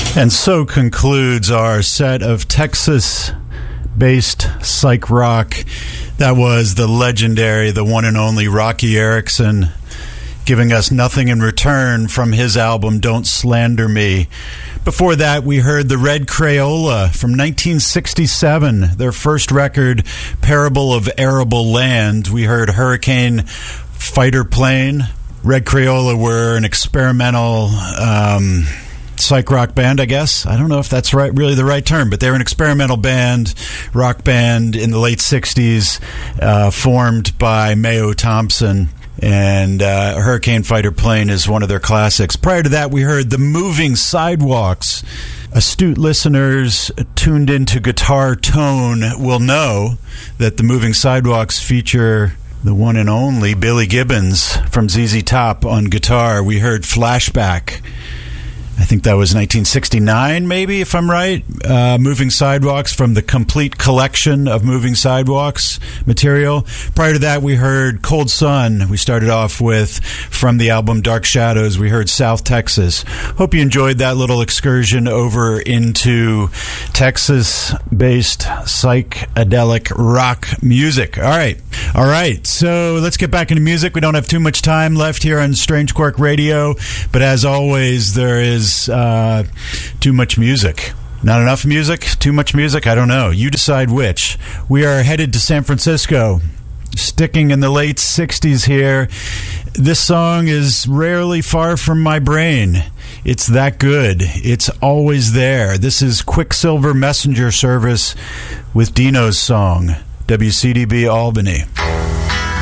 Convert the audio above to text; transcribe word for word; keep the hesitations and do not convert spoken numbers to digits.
And so concludes our set of Texas-based psych rock. That was the legendary, the one and only Rocky Erickson, giving us Nothing in Return from his album Don't Slander Me. Before that, we heard the Red Crayola from nineteen sixty-seven, their first record, Parable of Arable Land. We heard Hurricane Fighter Plane. Red Crayola were an experimental um, psych rock band, I guess. I don't know if that's right, really the right term, but they were an experimental band, rock band in the late sixties, uh, formed by Mayo Thompson. And uh, Hurricane Fighter Plane is one of their classics. Prior to that, we heard The Moving Sidewalks. Astute listeners tuned into Guitar Tone will know that The Moving Sidewalks feature the one and only Billy Gibbons from Z Z Top on guitar. We heard Flashback. I think that was nineteen sixty-nine, maybe, if I'm right. Uh, Moving Sidewalks from the complete collection of Moving Sidewalks material. Prior to that, we heard Cold Sun. We started off with, from the album Dark Shadows, we heard South Texas. Hope you enjoyed that little excursion over into Texas-based psychedelic rock music. All right. All right. So let's get back into music. We don't have too much time left here on Strange Quark Radio, but as always, there is Uh, too much music. Not enough music? Too much music? I don't know. You decide which. We are headed to San Francisco, sticking in the late sixties here. This song is rarely far from my brain. It's that good. It's always there. This is Quicksilver Messenger Service with Dino's song, W C D B Albany.